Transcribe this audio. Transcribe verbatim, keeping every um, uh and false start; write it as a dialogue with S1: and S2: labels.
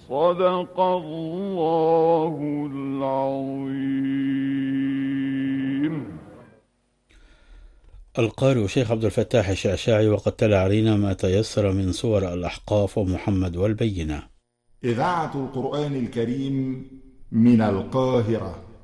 S1: صدق الله العظيم.
S2: القارئ شيخ عبد الفتاح الشعشاعي، وقد تلا علينا ما تيسر من سور الأحقاف ومحمد والبينة.
S3: إذاعة القرآن الكريم من القاهرة.